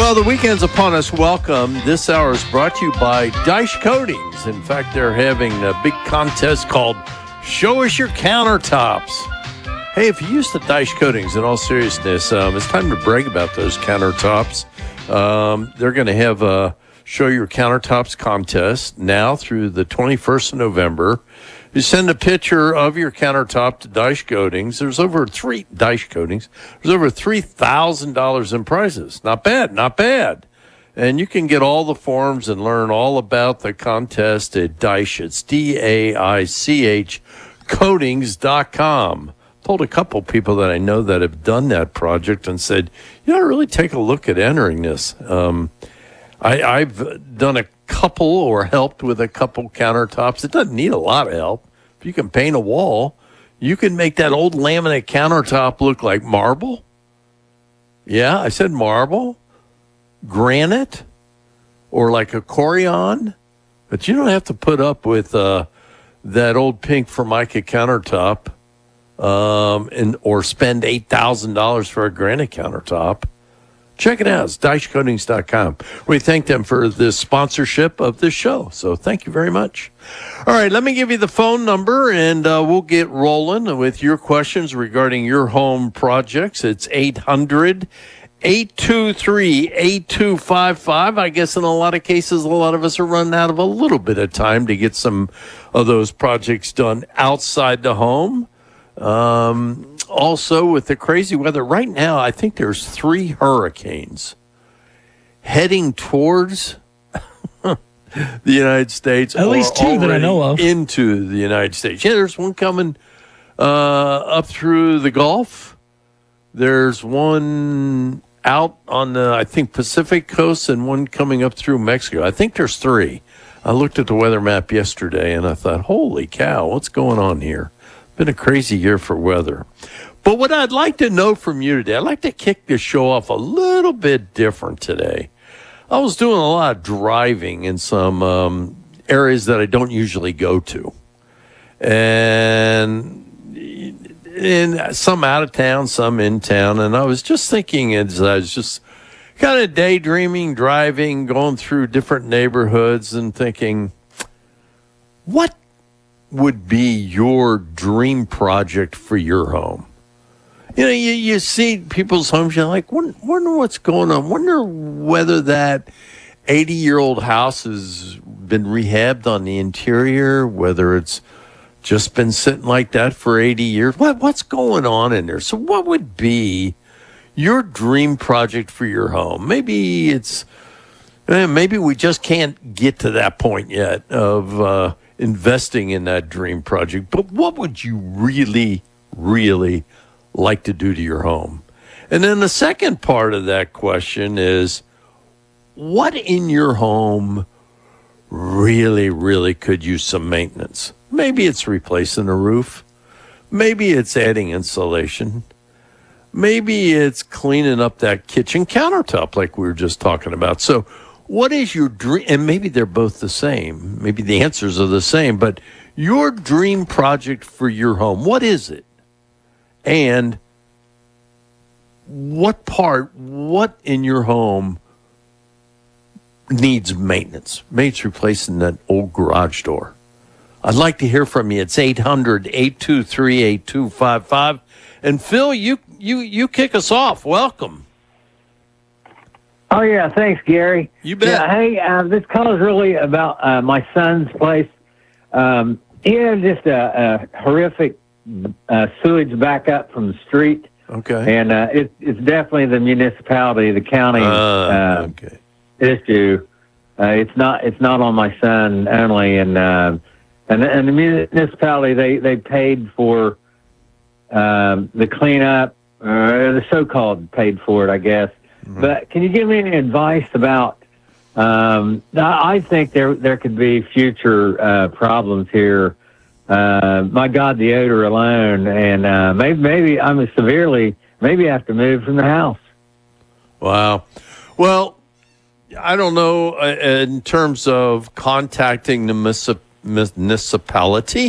Well, the weekend's upon us. Welcome. This hour is brought to you by Dyche Coatings. In fact, they're having a big contest called Show Us Your Countertops. Hey, if you use the Dyche Coatings, in all seriousness, it's time to brag about those countertops. They're going to have a Show Your Countertops contest now through the 21st of November. You send a picture of your countertop to Dyche Coatings. There's over $3,000 in prizes. Not bad, not bad. And you can get all the forms and learn all about the contest at Dyche. It's DAICH coatings.com. Told a couple people that I know that have done that project and said, you ought to really take a look at entering this. I've done a couple or helped with a couple countertops. It doesn't need a lot of help. If you can paint a wall, you can make that old laminate countertop look like marble. Yeah, I said marble, granite, or like a Corian. But you don't have to put up with that old pink Formica countertop or spend $8,000 for a granite countertop. Check it out. It's DycheCoatings.com. We thank them for the sponsorship of this show. So thank you very much. All right, let me give you the phone number, and we'll get rolling with your questions regarding your home projects. It's 800-823-8255. I guess in a lot of cases, a lot of us are running out of a little bit of time to get some of those projects done outside the home. Also, with the crazy weather right now, I think there's 3 hurricanes heading towards the United States. At least 2 that I know of. Into the United States. Yeah, there's one coming up through the Gulf. There's one out on the, I think, Pacific coast and one coming up through Mexico. I think there's 3. I looked at the weather map yesterday and I thought, holy cow, what's going on here? Been a crazy year for weather. But what I'd like to know from you today, I'd like to kick the show off a little bit different today. I was doing a lot of driving in some areas that I don't usually go to. And in some out of town, some in town. And I was just thinking as I was just kind of daydreaming, driving, going through different neighborhoods and thinking, what would be your dream project for your home? You know, you see people's homes, you're like, wonder what's going on. Wonder whether that 80-year-old house has been rehabbed on the interior, whether it's just been sitting like that for 80 years. What's going on in there? So what would be your dream project for your home? Maybe it's, maybe we just can't get to that point yet of investing in that dream project. But what would you really, really like to do to your home? And then the second part of that question is, what in your home really, really could use some maintenance? Maybe it's replacing a roof. Maybe it's adding insulation. Maybe it's cleaning up that kitchen countertop like we were just talking about. So what is your dream? And maybe they're both the same. Maybe the answers are the same. But your dream project for your home, what is it? And what in your home needs maintenance? Maybe it's replacing that old garage door. I'd like to hear from you. It's 800-823-8255. And Phil, you kick us off. Welcome. Oh, yeah. Thanks, Gary. You bet. Yeah, hey, this call is really about my son's place. He had just a horrific sewage backup from the street. Okay. And it's definitely the municipality, the county okay. issue. It's not on my son only. And the municipality, they paid for the cleanup, the so-called paid for it, I guess. Mm-hmm. But can you give me any advice about? I think there could be future problems here. My God, the odor alone, and maybe I'm maybe I have to move from the house. Wow. Well, I don't know in terms of contacting the municipality.